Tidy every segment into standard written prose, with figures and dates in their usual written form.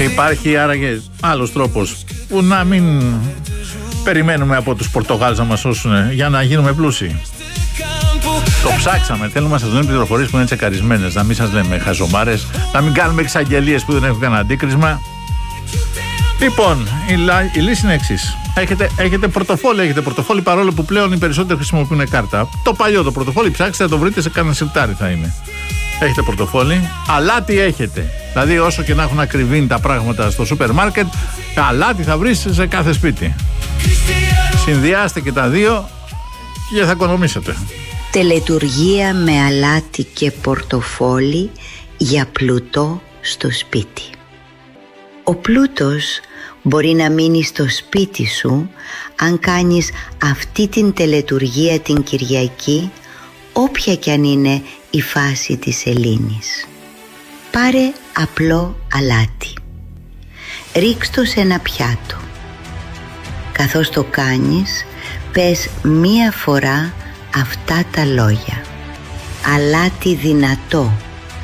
Υπάρχει άραγε άλλος τρόπος που να μην περιμένουμε από τους Πορτογάλους να μας σώσουν για να γίνουμε πλούσιοι? Το ψάξαμε, θέλουμε να σας λέμε πληροφορίες που είναι τσεκαρισμένες, να μην σας λέμε χαζομάρες, να μην κάνουμε εξαγγελίες που δεν έχουν κανένα αντίκρισμα. Λοιπόν, η λύση είναι εξής. Έχετε πορτοφόλι, παρόλο που πλέον οι περισσότεροι χρησιμοποιούν κάρτα. Το παλιό το πορτοφόλι, ψάξτε, θα το βρείτε σε κανένα σιρτάρι θα είναι. Έχετε πορτοφόλι, αλάτι έχετε. Δηλαδή, όσο και να έχουν ακριβήνει τα πράγματα στο σούπερ μάρκετ, αλάτι θα βρεις σε κάθε σπίτι. Συνδυάστε και τα δύο και θα οικονομήσετε. Τελετουργία με αλάτι και πορτοφόλι για πλουτό στο σπίτι. Ο πλούτος μπορεί να μείνει στο σπίτι σου αν κάνεις αυτή την τελετουργία την Κυριακή, όποια κι αν είναι η φάση της σελήνης. Πάρε απλό αλάτι, ρίξ' το σε ένα πιάτο. Καθώς το κάνεις, πες μία φορά αυτά τα λόγια: αλάτι δυνατό,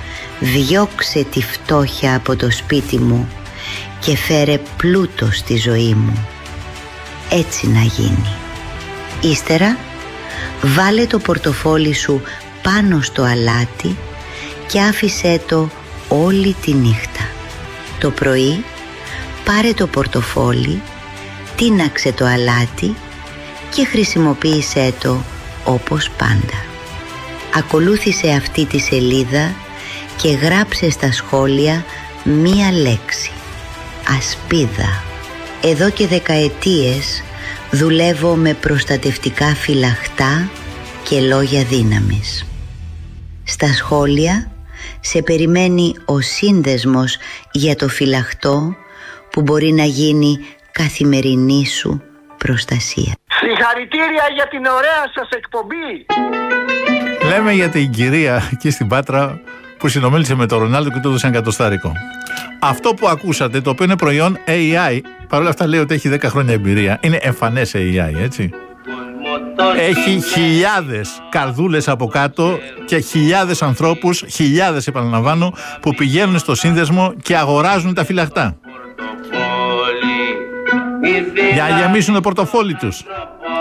διώξε τη φτώχεια από το σπίτι μου και φέρε πλούτο στη ζωή μου. Έτσι να γίνει. Ύστερα βάλε το πορτοφόλι σου πάνω στο αλάτι και άφησέ το όλη τη νύχτα. Το πρωί πάρε το πορτοφόλι, τίναξε το αλάτι και χρησιμοποίησέ το όπως πάντα. Ακολούθησε αυτή τη σελίδα και γράψε στα σχόλια μία λέξη: ασπίδα. Εδώ και δεκαετίες δουλεύω με προστατευτικά φυλαχτά και λόγια δύναμης. Στα σχόλια σε περιμένει ο σύνδεσμος για το φυλαχτό που μπορεί να γίνει καθημερινή σου προστασία. Συγχαρητήρια για την ωραία σας εκπομπή. Λέμε για την κυρία εκεί στην Πάτρα που συνομίλησε με τον Ρονάλντο και του έδωσε ένα εκατοστάρικο. Αυτό που ακούσατε, το οποίο είναι προϊόν AI, παρόλα αυτά λέει ότι έχει 10 χρόνια εμπειρία, είναι εμφανές AI, έτσι. Έχει χιλιάδες καρδούλες από κάτω και χιλιάδες ανθρώπους, χιλιάδες επαναλαμβάνω, που πηγαίνουν στο σύνδεσμο και αγοράζουν τα φυλαχτά για να γεμίσουν το πορτοφόλι τους.